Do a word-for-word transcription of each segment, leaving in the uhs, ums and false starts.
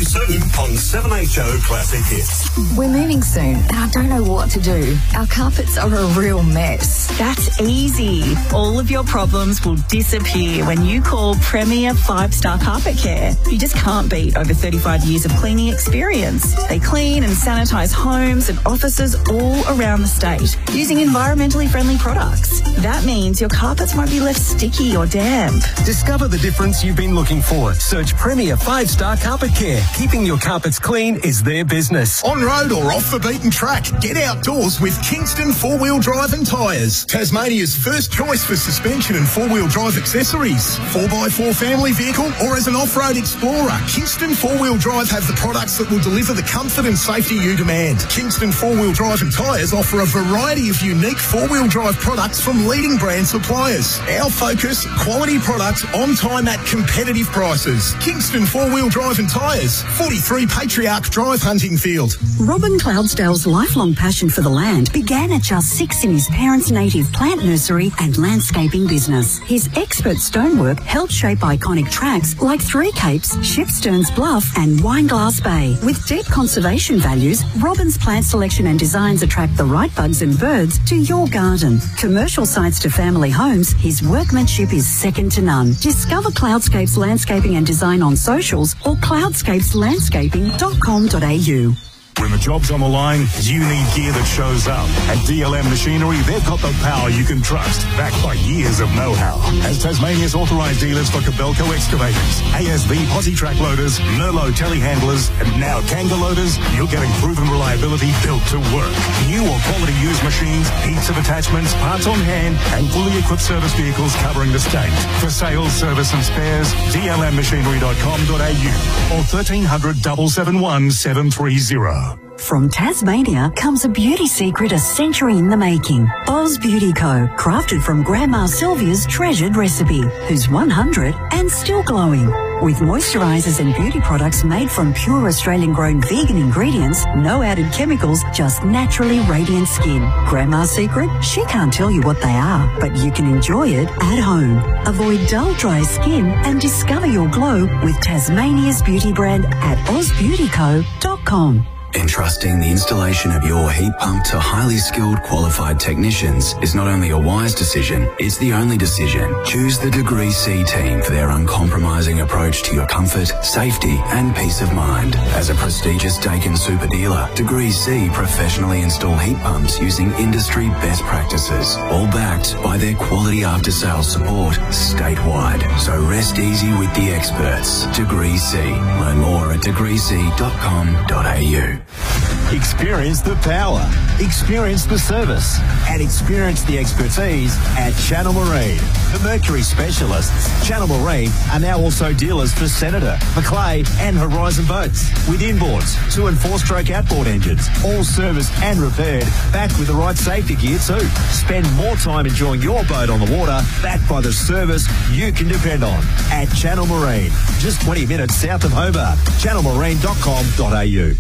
soon on seven H O Classic Hits. We're moving soon and I don't know what to do. Our carpets are a real mess. That's easy. All of your problems will disappear when you call Premier Five Star Carpet Care. You just can't beat over thirty-five years of cleaning experience. They clean and sanitise homes and offices all around the state using environmentally friendly products. That means your carpets won't be left sticky or damp. Discover the difference you've been looking for. Search Premier Five Star Carpet Care. Keeping your carpets clean is their business. On road or off the beaten track, get outdoors with Kingston four-wheel drive and tyres. Tasmania's first choice for suspension and four-wheel drive accessories. four by four family vehicle or as an off-road explorer, Kingston four-wheel drive have the products that will deliver the comfort and safety you demand. Kingston four-wheel drive and tyres offer a variety of unique four-wheel drive products from leading brand suppliers. Our focus, quality products on time at competitive prices. Kingston four-wheel drive and tyres, forty-three Patriarch Drive, Huntingfield. Robin Cloudsdale's lifelong passion for the land began at just six in his parents' native plant nursery and landscaping business. His expert stonework helped shape iconic tracks like Three Capes, Shipsterns Bluff and Wineglass Bay. With deep conservation values, Robin's plant selection and designs attract the right bugs and birds to your garden. Commercial sites to family homes, his workmanship is second to none. Discover Cloudscapes Landscaping and Design on socials or cloudscapes landscaping dot com dot a u. When the job's on the line, you need gear that shows up. At D L M Machinery, they've got the power you can trust, backed by years of know-how. As Tasmania's authorised dealers for Cabelco excavators, A S V posi track loaders, Merlo telehandlers, and now Kanga loaders, you're getting proven reliability built to work. New or quality used machines, heaps of attachments, parts on hand, and fully equipped service vehicles covering the state. For sales, service and spares, D L M machinery dot com dot a u or thirteen hundred, seven seven one, seven three zero. From Tasmania comes a beauty secret a century in the making. Oz Beauty Co. Crafted from Grandma Sylvia's treasured recipe, who's one hundred and still glowing. With moisturisers and beauty products made from pure Australian-grown vegan ingredients, no added chemicals, just naturally radiant skin. Grandma's secret? She can't tell you what they are, but you can enjoy it at home. Avoid dull, dry skin and discover your glow with Tasmania's beauty brand at oz beauty co dot com. Entrusting the installation of your heat pump to highly skilled, qualified technicians is not only a wise decision, it's the only decision. Choose the Degree C team for their uncompromising approach to your comfort, safety and peace of mind. As a prestigious Dakin super dealer, Degree C professionally install heat pumps using industry best practices, all backed by their quality after-sales support statewide. So rest easy with the experts. Degree C. Learn more at degree c dot com dot a u. Experience the power, experience the service, and experience the expertise at Channel Marine. The Mercury specialists, Channel Marine, are now also dealers for Senator, Macleay and Horizon boats. With inboards, two and four stroke outboard engines, all serviced and repaired, backed with the right safety gear too. Spend more time enjoying your boat on the water, backed by the service you can depend on. At Channel Marine, just twenty minutes south of Hobart. channel marine dot com dot a u.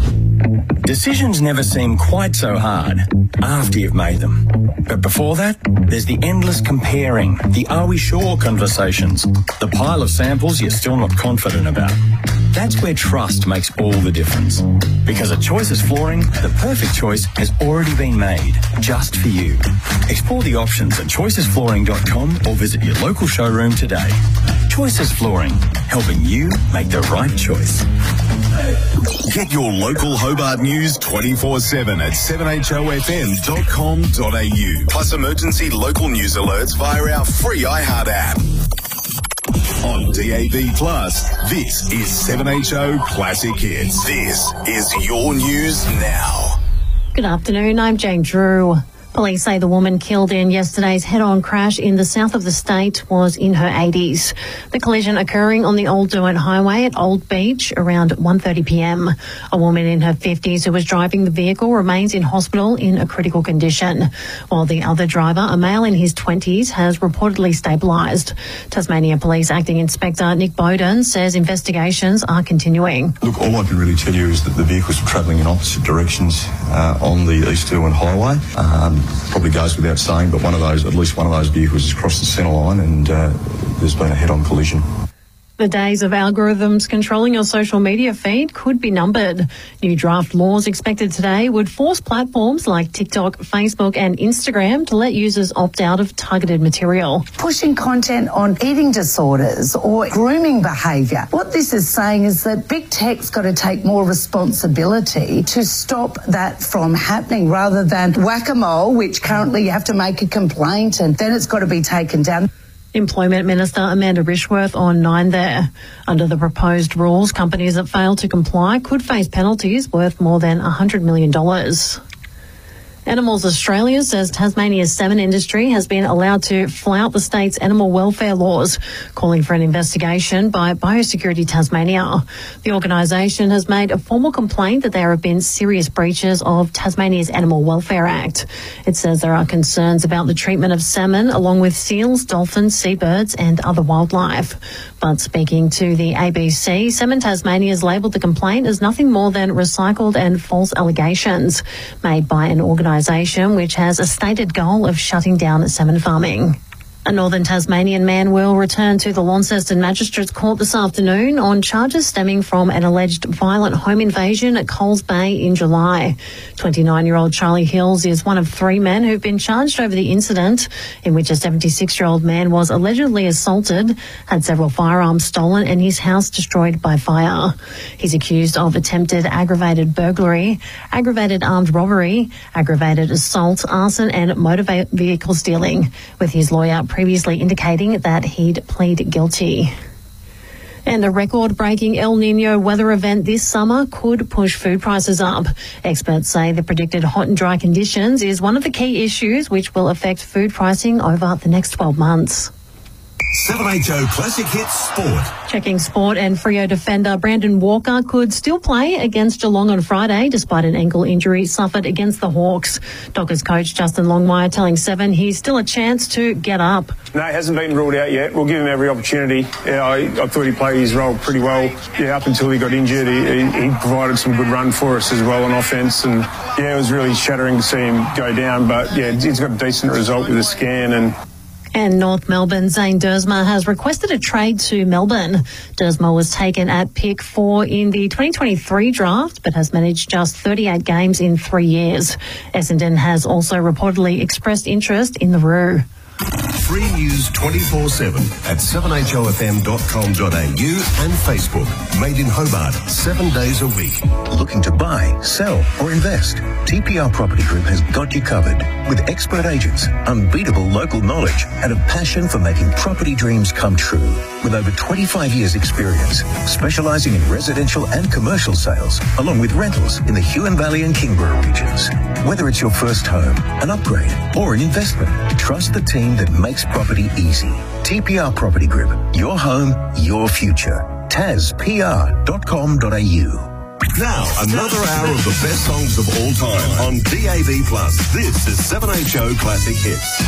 Decisions never seem quite so hard after you've made them. But before that, there's the endless comparing, the are we sure conversations, the pile of samples you're still not confident about. That's where trust makes all the difference. Because at Choices Flooring, the perfect choice has already been made, just for you. Explore the options at choices flooring dot com or visit your local showroom today. Choices Flooring, helping you make the right choice. Get your local Hobart news twenty-four seven at seven h o f m dot com dot a u. Plus emergency local news alerts via our free iHeart app. On D A B Plus, this is seven H O Classic Hits. This is your news now. Good afternoon, I'm Jane Drew. Police say the woman killed in yesterday's head-on crash in the south of the state was in her eighties. The collision occurring on the Old Derwent Highway at Old Beach around one thirty p m. A woman in her fifties who was driving the vehicle remains in hospital in a critical condition, while the other driver, a male in his twenties, has reportedly stabilised. Tasmania Police Acting Inspector Nick Bowden says investigations are continuing. Look, all I can really tell you is that the vehicles were travelling in opposite directions uh, on the East Derwent Highway. Um, Probably goes without saying, but one of those, at least one of those vehicles has crossed the centre line and uh, there's been a head-on collision. The days of algorithms controlling your social media feed could be numbered. New draft laws expected today would force platforms like TikTok, Facebook and Instagram to let users opt out of targeted material. Pushing content on eating disorders or grooming behaviour. What this is saying is that big tech's got to take more responsibility to stop that from happening rather than whack-a-mole, which currently you have to make a complaint and then it's got to be taken down. Employment Minister Amanda Rishworth on Nine there. Under the proposed rules, companies that fail to comply could face penalties worth more than one hundred million dollars. Animals Australia says Tasmania's salmon industry has been allowed to flout the state's animal welfare laws, calling for an investigation by Biosecurity Tasmania. The organisation has made a formal complaint that there have been serious breaches of Tasmania's Animal Welfare Act. It says there are concerns about the treatment of salmon along with seals, dolphins, seabirds and other wildlife. But speaking to the A B C, Salmon Tasmania has labelled the complaint as nothing more than recycled and false allegations made by an organisation which has a stated goal of shutting down salmon farming. A northern Tasmanian man will return to the Launceston Magistrates Court this afternoon on charges stemming from an alleged violent home invasion at Coles Bay in July. twenty-nine-year-old Charlie Hills is one of three men who've been charged over the incident in which a seventy-six-year-old man was allegedly assaulted, had several firearms stolen and his house destroyed by fire. He's accused of attempted aggravated burglary, aggravated armed robbery, aggravated assault, arson and motor vehicle stealing, with his lawyer previously indicating that he'd plead guilty. And a record-breaking El Niño weather event this summer could push food prices up. Experts say the predicted hot and dry conditions is one of the key issues which will affect food pricing over the next twelve months. seven H O Classic Hits Sport. Checking sport, and Freo defender Brandon Walker could still play against Geelong on Friday despite an ankle injury suffered against the Hawks. Dockers coach Justin Longmire telling Seven he's still a chance to get up. No, it hasn't been ruled out yet. We'll give him every opportunity. Yeah, I, I thought he played his role pretty well. Yeah, up until he got injured, he, he, he provided some good run for us as well on offence. And yeah, it was really shattering to see him go down. But yeah, he's got a decent result with the scan and. And North Melbourne Zane Dersma has requested a trade to Melbourne. Dersma was taken at pick four in the twenty twenty-three draft, but has managed just thirty-eight games in three years. Essendon has also reportedly expressed interest in the Roo. Free news twenty-four seven at seven H O F M dot com dot A U and Facebook. Made in Hobart, seven days a week. Looking to buy, sell or invest? T P R Property Group has got you covered. With expert agents, unbeatable local knowledge and a passion for making property dreams come true. With over twenty-five years experience, specialising in residential and commercial sales, along with rentals in the Huon Valley and Kingborough regions. Whether it's your first home, an upgrade or an investment, trust the team that makes property easy. T P R Property Group, your home, your future. tas P R dot com dot A U. Now, another hour of the best songs of all time on D A B plus. This is seven H O Classic Hits.